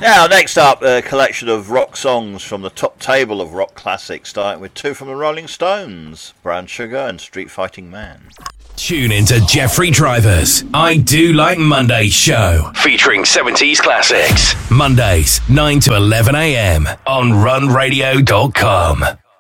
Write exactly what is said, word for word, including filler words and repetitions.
Now, next up, a collection of rock songs from the top table of rock classics, starting with two from the Rolling Stones, Brown Sugar and Street Fighting Man. Tune into Jeffrey Driver's I Do Like Mondays show, featuring seventies classics. Mondays, nine to eleven a.m. on run radio dot com.